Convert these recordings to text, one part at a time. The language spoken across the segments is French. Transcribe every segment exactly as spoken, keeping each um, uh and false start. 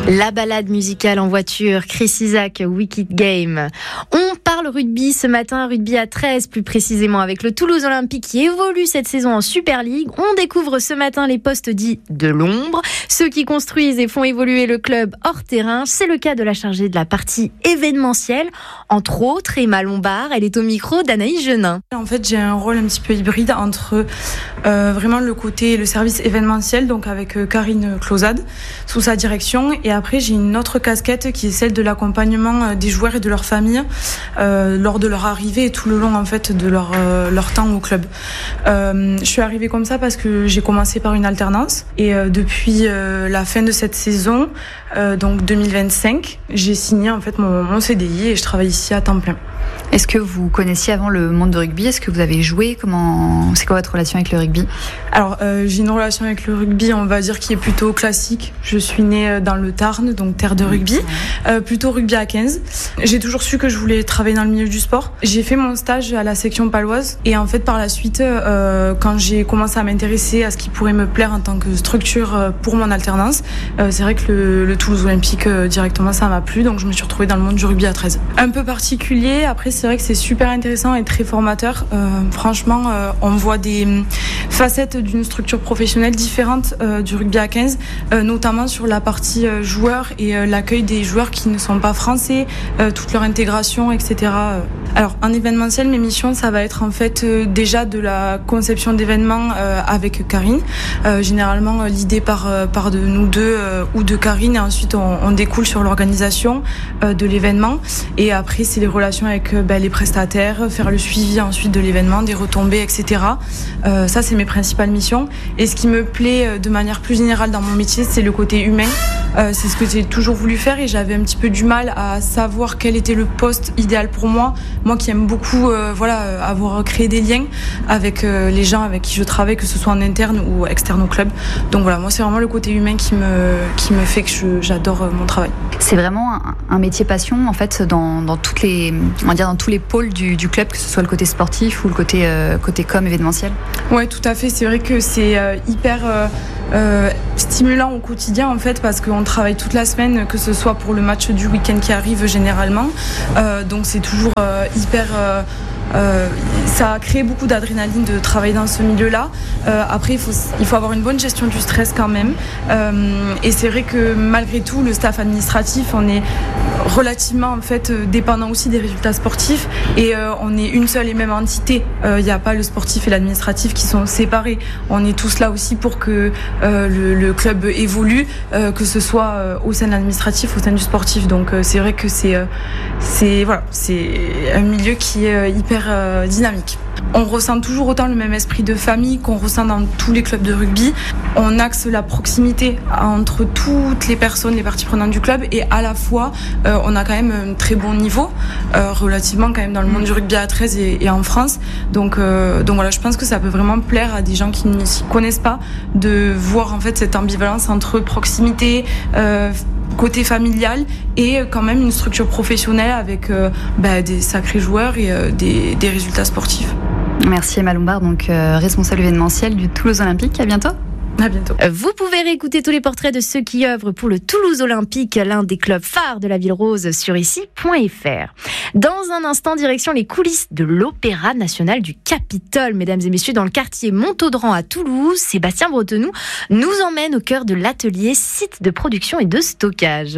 La balade musicale en voiture, Chris Isaak, Wicked Game. On parle rugby ce matin, rugby à treize plus précisément, avec le Toulouse Olympique qui évolue cette saison en Super League. On découvre ce matin les postes dits de l'ombre, ceux qui construisent et font évoluer le club hors terrain. C'est le cas de la chargée de la partie événementielle, entre autres Emma Lombard. Elle est au micro d'Anaïs Genin. En fait, j'ai un rôle un petit peu hybride entre euh, vraiment le côté, le service événementiel, donc avec euh, Karine Closade sous sa direction, et après j'ai une autre casquette qui est celle de l'accompagnement des joueurs et de leur famille euh, lors de leur arrivée et tout le long en fait de leur euh, leur temps au club. Euh, je suis arrivée comme ça parce que j'ai commencé par une alternance et euh, depuis euh, la fin de cette saison, euh, donc deux mille vingt-cinq, j'ai signé en fait mon, mon C D I et je travaille ici à temps plein. Est-ce que vous connaissiez avant le monde de rugby ? Est-ce que vous avez joué ? Comment... C'est quoi votre relation avec le rugby ? Alors, euh, j'ai une relation avec le rugby, on va dire, qui est plutôt classique. Je suis née dans le Tarn, donc terre de rugby, euh, plutôt rugby à quinze. J'ai toujours su que je voulais travailler dans le milieu du sport. J'ai fait mon stage à la section paloise et en fait, par la suite, euh, quand j'ai commencé à m'intéresser à ce qui pourrait me plaire en tant que structure pour mon alternance, euh, c'est vrai que le, le Toulouse Olympique, euh, directement, ça m'a plu, donc je me suis retrouvée dans le monde du rugby à treize. Un peu particulier, après, c'est vrai que c'est super intéressant et très formateur. Euh, franchement, euh, on voit des facettes d'une structure professionnelle différente euh, du rugby à quinze, euh, notamment sur la partie euh, joueurs et euh, l'accueil des joueurs qui ne sont pas français, euh, toute leur intégration, et cetera. Alors, en événementiel, mes missions, ça va être en fait euh, déjà de la conception d'événements euh, avec Karine. Euh, généralement, euh, l'idée part, euh, part de nous deux euh, ou de Karine, et ensuite on, on découle sur l'organisation euh, de l'événement. Et après, c'est les relations avec euh, ben, les prestataires, faire le suivi ensuite de l'événement, des retombées, et cetera. Euh, ça, c'est mes principales missions. Et ce qui me plaît euh, de manière plus générale dans mon métier, c'est le côté humain. Euh, c'est ce que j'ai toujours voulu faire et j'avais un petit peu du mal à savoir quel était le poste idéal pour moi. Moi qui aime beaucoup euh, voilà, avoir créé des liens avec euh, les gens avec qui je travaille, que ce soit en interne ou externe au club. Donc voilà, moi c'est vraiment le côté humain qui me, qui me fait que je, j'adore euh, mon travail. C'est vraiment un, un métier passion en fait dans, dans, toutes les, on va dire dans tous les pôles du, du club, que ce soit le côté sportif ou le côté, euh, côté com événementiel. Ouais, tout à fait. C'est vrai que c'est euh, hyper euh, euh, stimulant au quotidien en fait, parce qu'on travaille toute la semaine, que ce soit pour le match du week-end qui arrive généralement. Euh, donc c'est toujours euh, hyper... Euh, Euh, ça a créé beaucoup d'adrénaline de travailler dans ce milieu-là. Euh, après, il faut, il faut avoir une bonne gestion du stress quand même. Euh, et c'est vrai que malgré tout, le staff administratif, on est relativement en fait dépendant aussi des résultats sportifs. Et euh, on est une seule et même entité. Il euh, n'y a pas le sportif et l'administratif qui sont séparés. On est tous là aussi pour que euh, le, le club évolue, euh, que ce soit euh, au sein de l'administratif, au sein du sportif. Donc euh, c'est vrai que c'est, euh, c'est, voilà, c'est un milieu qui est hyper euh, dynamique. On ressent toujours autant le même esprit de famille qu'on ressent dans tous les clubs de rugby. On axe la proximité entre toutes les personnes, les parties prenantes du club, et à la fois euh, on a quand même un très bon niveau euh, relativement quand même dans le monde du rugby à treize et, et en France. Donc, euh, donc voilà, je pense que ça peut vraiment plaire à des gens qui ne s'y connaissent pas de voir en fait cette ambivalence entre proximité, euh, côté familial et quand même une structure professionnelle avec euh, bah, des sacrés joueurs et euh, des, des résultats sportifs. Merci Emma Lombard, donc euh, responsable événementiel du Toulouse Olympique. À bientôt. À bientôt. Vous pouvez réécouter tous les portraits de ceux qui œuvrent pour le Toulouse Olympique, l'un des clubs phares de la ville rose, sur ici point f r. Dans un instant, direction les coulisses de l'Opéra national du Capitole, mesdames et messieurs, dans le quartier Montaudran à Toulouse. Sébastien Bretenoux nous emmène au cœur de l'atelier, site de production et de stockage.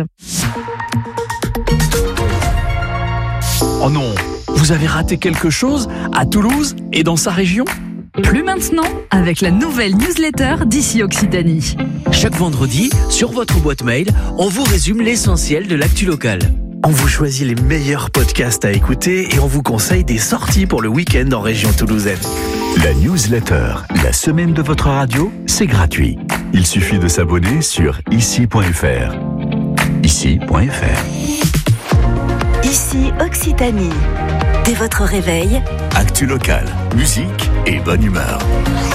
Oh non, vous avez raté quelque chose à Toulouse et dans sa région ? Plus maintenant, avec la nouvelle newsletter d'ici Occitanie. Chaque vendredi, sur votre boîte mail, on vous résume l'essentiel de l'actu locale. On vous choisit les meilleurs podcasts à écouter et on vous conseille des sorties pour le week-end en région toulousaine. La newsletter, la semaine de votre radio, c'est gratuit. Il suffit de s'abonner sur ici point f r. ici point f r. Ici Occitanie. Dès votre réveil, actu locale, musique et bonne humeur.